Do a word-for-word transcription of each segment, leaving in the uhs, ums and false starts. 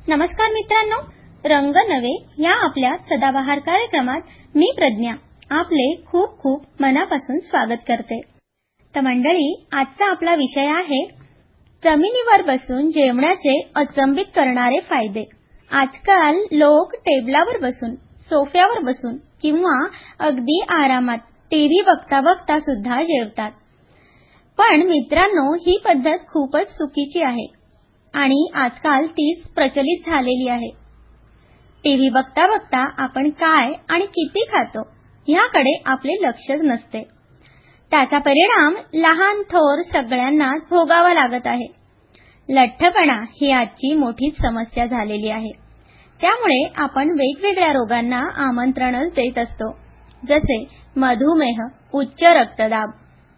नमस्कार मित्रांनो, रंग नवे या आपल्या सदाबहार कार्यक्रमात मी प्रज्ञा आपले खूप खूप मनापासून स्वागत करते। तर मंडळी, आजचा आपला विषय आहे जमिनीवर बसून जेवणाचे अचंबित करणारे फायदे। आजकाल लोक टेबलावर बसून, सोफ्यावर बसून किंवा अगदी आरामात टीव्ही बघता बघता सुद्धा जेवतात। पण मित्रांनो, ही पद्धत खूपच चुकीची आहे आणि आजकाल तीच प्रचलित झालेली आहे। टीव्ही बघता बघता आपण काय आणि किती खातो याकडे आपले लक्षच नसते। त्याचा परिणाम लहान थोर सगळ्यांनाच भोगावा लागत आहे। लठ्ठपणा ही आजची मोठी समस्या झालेली आहे। त्यामुळे आपण वेगवेगळ्या रोगांना आमंत्रणच देत असतो, जसे मधुमेह, उच्च रक्तदाब।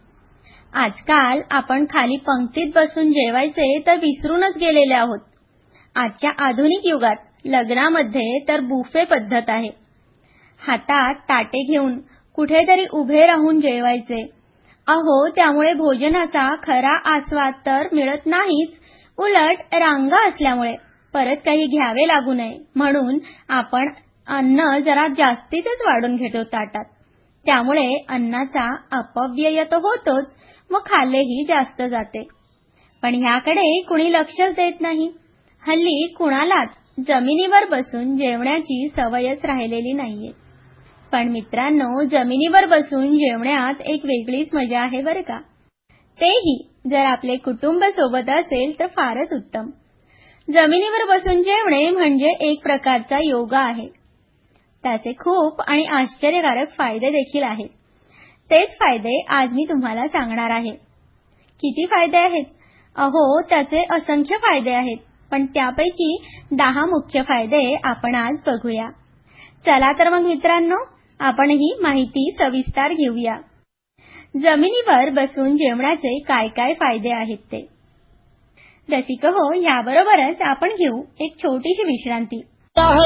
आजकाल आपण खाली पंक्तीत बसून जेवायचे तर विसरूनच गेलेले आहोत। आजच्या आधुनिक युगात लग्नामध्ये तर बुफे पद्धत आहे। हातात ताटे घेऊन कुठेतरी उभे राहून जेवायचे। अहो, त्यामुळे भोजनाचा खरा आस्वाद तर मिळत नाहीच, उलट रांगा असल्यामुळे परत काही घ्यावे लागू नये म्हणून आपण अन्न जरा जास्तीतच वाढून घेतो ताटात। त्यामुळे अन्नाचा अपव्यय तर होतोच व खाल्लेही जास्त जाते। पण ह्याकडे कुणी लक्षच देत नाही। हल्ली कुणालाच जमिनीवर बसून जेवण्याची सवयच राहिलेली नाहीये। पण मित्रांनो, जमिनीवर बसून जेवण्यात एक वेगळीच मजा आहे बरं का। तेही जर आपले कुटुंब सोबत असेल तर फारच उत्तम। जमिनीवर बसून जेवणे म्हणजे एक प्रकारचा योगा आहे। त्याचे खूप आणि आश्चर्यकारक फायदे देखील आहेत। तेच फायदे आज मी तुम्हाला सांगणार आहे। किती फायदे आहेत? अहो, त्याचे असंख्य फायदे आहेत, पण त्यापैकी दहा मुख्य फायदे आपण आज बघूया। चला तर मग मित्रांनो, आपण ही माहिती सविस्तर घेऊया। जमिनीवर बसून जेवणाचे काय काय फायदे आहेत ते। रसिको हो, याबरोबरच आपण घेऊ एक छोटीशी विश्रांती।